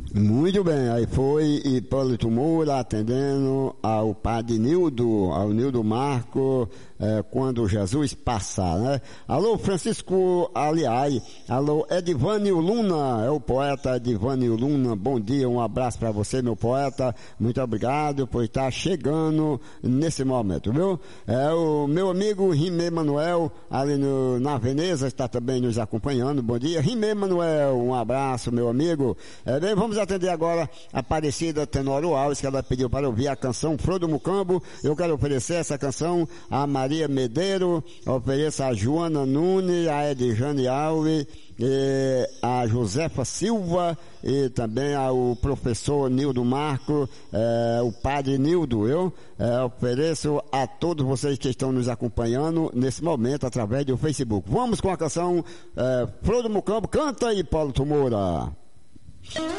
Muito bem, aí foi Hipólito Moura atendendo ao padre Nildo, ao Nildo Marco, quando Jesus passar, né? Alô, Francisco Aliai, alô, Edivânio Luna, é o poeta Edivânio Luna, bom dia, um abraço para você, meu poeta, muito obrigado por estar chegando nesse momento, viu? O meu amigo Rimé Manuel, ali na Veneza, está também nos acompanhando, bom dia, Rimé Manuel, um abraço, meu amigo. Bem, vamos atender agora a Aparecida Tenório Alves, que ela pediu para ouvir a canção Flor do Mucambo. Eu quero oferecer essa canção a Maria Medeiro, ofereço a Joana Nunes, a Edjane Alves, a Josefa Silva e também ao professor Nildo Marco, o padre Nildo, eu ofereço a todos vocês que estão nos acompanhando nesse momento através do Facebook. Vamos com a canção Flor do Mucambo, canta aí, Paulo Moura.